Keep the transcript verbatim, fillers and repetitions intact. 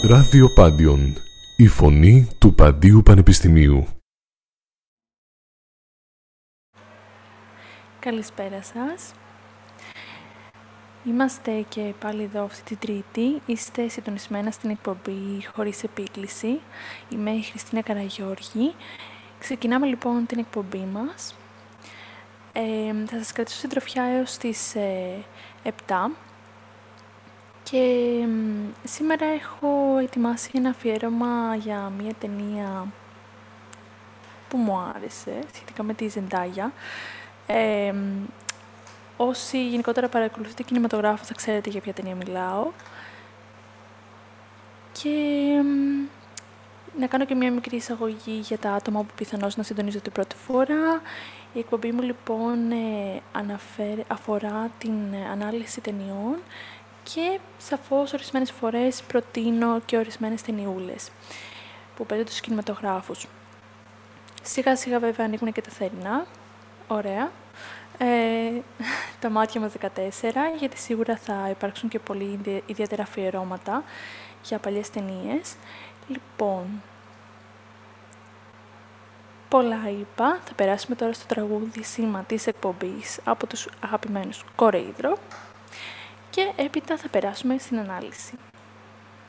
Ράδιο Πάντιον, η φωνή του Παντίου Πανεπιστημίου. Καλησπέρα σας. Είμαστε και πάλι εδώ αυτή την Τρίτη. Είστε συντονισμένα στην εκπομπή Χωρίς Επίκληση. Είμαι η Χριστίνα Καραγιώργη. Ξεκινάμε λοιπόν την εκπομπή μας. Ε, θα σας κρατήσω συντροφιά έως τις ε, επτά. Και ε, σήμερα έχω ετοιμάσει ένα αφιέρωμα για μια ταινία που μου άρεσε, σχετικά με τη Ζεντάγια. Ε, όσοι γενικότερα παρακολουθείτε κινηματογράφο θα ξέρετε για ποια ταινία μιλάω. Και να κάνω και μια μικρή εισαγωγή για τα άτομα που πιθανώς να συντονίζω την πρώτη φορά. Η εκπομπή μου λοιπόν ε, αναφέρει, αφορά την ανάλυση ταινιών και σαφώς ορισμένες φορές προτείνω και ορισμένες ταινιούλες που παίζονται στους κινηματογράφους. Σιγά σιγά βέβαια ανοίγουν και τα θερινά, ωραία. Ε, τα μάτια μας δεκατέσσερα, γιατί σίγουρα θα υπάρξουν και πολύ ιδιαίτερα αφιερώματα για παλιές ταινίες. Λοιπόν, πολλά είπα, θα περάσουμε τώρα στο τραγούδι σήμα της εκπομπής από τους αγαπημένους Κορεϊδρο και έπειτα θα περάσουμε στην ανάλυση.